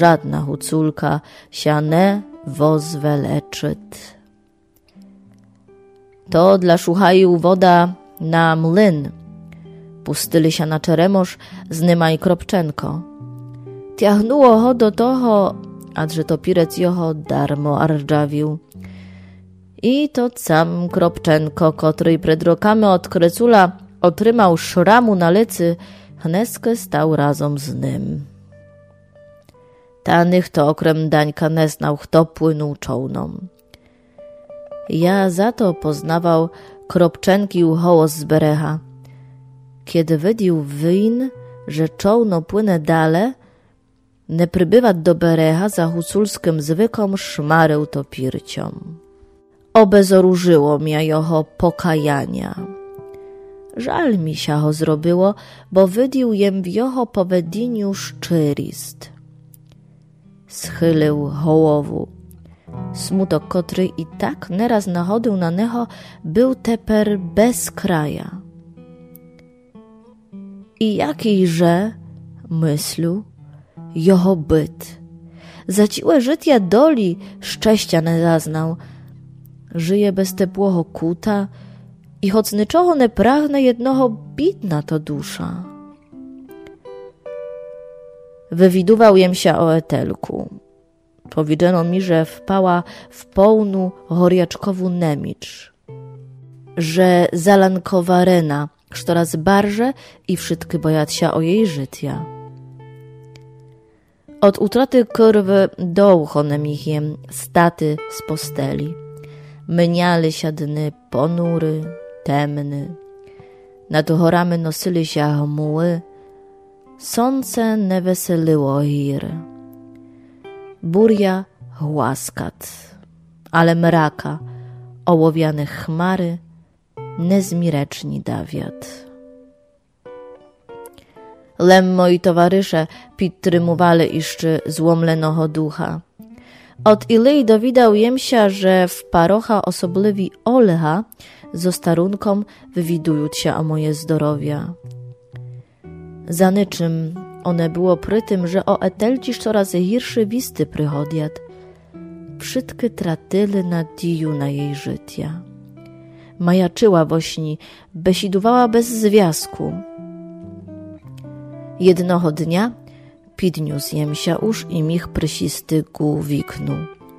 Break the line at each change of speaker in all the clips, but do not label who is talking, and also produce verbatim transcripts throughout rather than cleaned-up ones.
żadna huculka się nie wozweleczyt. To dla szuchaju woda na mlyn. Pustyli się na czeremosz z Nyma i Kropczenko. Tiachnuło ho do toho, adże to pirec joho darmo arżdżawił. I to sam Kropczenko, który przed rokami od Krecula otrzymał szramu na licy, chneskę stał razem z nim. Tanych to okrem Dańka nie znał, kto płynął czołną. Ja za to poznawał Kropczenki hołos z berecha. Kiedy wydił wyjn, że czołno płynę dale, nie przybywa do berecha za huculskim zwykom szmarył to pirciom. Obezorużyło mnie jeho pokajania. Żal mi się ho zrobiło, bo wydił jem w jeho powediniu szczyrist. Schylił hołowu. Smutok, który i tak nieraz nachodził na neho, był teper bez kraja. I jakiejże, myślu, jeho byt. Zaciłe życia doli szczęścia nie zaznał. Żyje bez tepłoho kuta i choć niczoho nie pragnę, jednoho bidna to dusza. Wywiduwał jem się o Etelku. Powiedziano mi, że wpała w pełnu horiaczkowu nemicz, że zalankowa rena, sztoraz barże i wszystkie bojat się o jej życia. Od utraty kurwy dołchonem ich jem staty z posteli. Myniali się dny ponury, temny. Nad horami nosili się hmuły. Słońce nie weseliło hir. Burja łaskat, ale mraka, ołowiane chmary, nezmireczni dawiat. Lem moi towarzysze pitrymowali jeszcze złomlenoho ducha. Od ilej dowidał jem się, że w parocha osobliwi Olha zo starunkom wywidują się o moje zdrowia. Za niczym one było pry tym, że o Etelci coraz hirszy wisty przychodjat. Wszystkie tratyly nadiju na jej życia. Majaczyła wośni, besidowała bez związku. Jednoho dnia pidniósł jem się uż i mich prysisty główiknął.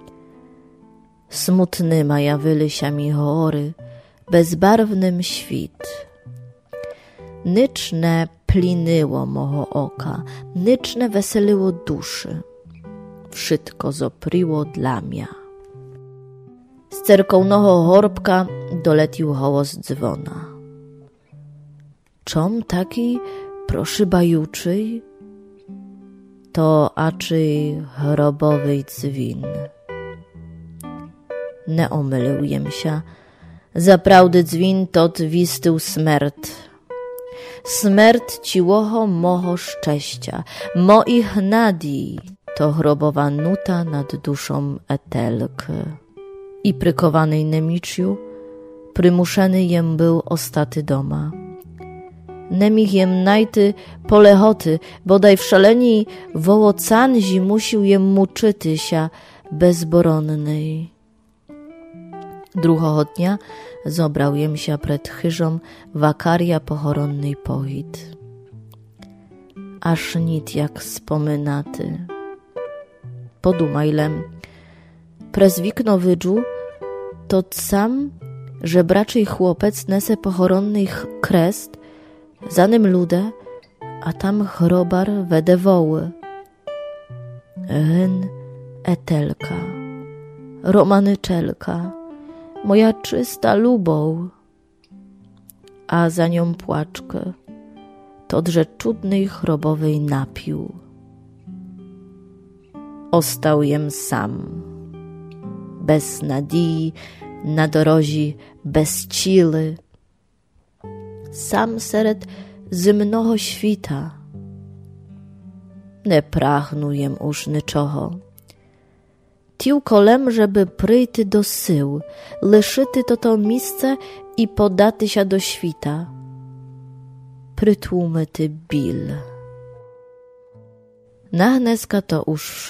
Smutny majawyli się mi hory, bezbarwnym świt. Nyczne pliniło moho oka, nyczne weseliło duszy. Wszystko zopriło dla mia. Z cerkołnoho horbka dolecił hołos dzwona. Czom taki proszybajuczyj? To aczyj chrobowy dzwin. Nie omylił jem się. Zaprawdy dzwin tot wistył smert. Smert ciłoho moho szczęścia, moich nadii, to chrobowa nuta nad duszą Etelky. I prykowanej nemiciu, prymuszeny jem był ostaty doma. Nemich jem najty polechoty, bodaj w szaleni wołocanzi musił jem muczyty się bezboronnej. Drugoho dnia zobrał jem się przed chyżą wakaria pochoronnej pohit. Aż nit jak wspominaty. Podumajlem, prez wikno wydżu, to sam żebraczej chłopec nese pochoronnej kres, za nim ludę, a tam chrobar wede woły. Hyn Etelka, Romanyczelka, moja czysta lubą, a za nią płaczkę, todże czudnej chrobowej napił. Ostał jem sam, bez nadii, na dorozi, bez cily, sam seret zymnoho świta. Nie pragnu jem uż niczoho. Tylko żeby przyjty do sył, lyszyty to to miejsce i podaty się do świta. Przytłumyty bil. Nahneska to już